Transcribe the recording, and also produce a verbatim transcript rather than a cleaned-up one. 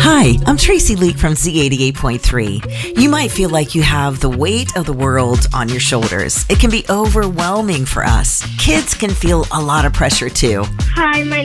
Hi, I'm Tracy Leak from Z eighty-eight point three. You might feel like you have the weight of the world on your shoulders. It can be overwhelming for us. Kids can feel a lot of pressure too. Hi, my